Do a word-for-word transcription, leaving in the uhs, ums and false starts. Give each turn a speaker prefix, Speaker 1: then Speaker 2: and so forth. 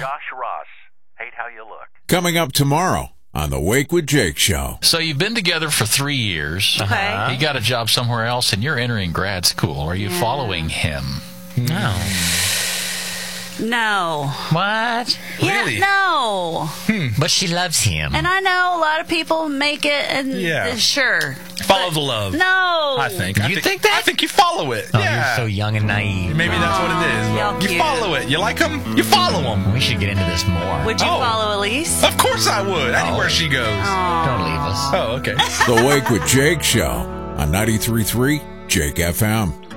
Speaker 1: Josh Ross, hate how you look.
Speaker 2: Coming up tomorrow on the Wake with Jake show.
Speaker 3: So you've been together for three years.
Speaker 4: Okay.
Speaker 3: He got a job somewhere else, and you're entering grad school. Are you
Speaker 4: Yeah.
Speaker 3: following him?
Speaker 5: No.
Speaker 4: No.
Speaker 5: What?
Speaker 6: Really?
Speaker 4: Yeah, no.
Speaker 5: But she loves him.
Speaker 4: And I know a lot of people make it, and
Speaker 6: Yeah.
Speaker 4: uh, sure.
Speaker 6: Follow the love.
Speaker 4: No.
Speaker 6: I think. I
Speaker 5: You think that?
Speaker 6: I think you follow it.
Speaker 5: Oh,
Speaker 6: yeah.
Speaker 5: you're so young and naive.
Speaker 6: Maybe that's what it is.
Speaker 4: Y'all
Speaker 6: But you
Speaker 4: cute.
Speaker 6: follow it. You like them? You follow them.
Speaker 5: We should get into this more.
Speaker 4: Would you
Speaker 6: Oh.
Speaker 4: follow Elise?
Speaker 6: Of course I would. Anywhere she goes.
Speaker 5: Don't leave us.
Speaker 6: Oh, okay.
Speaker 2: The Wake with Jake show on ninety-three point three Jake F M.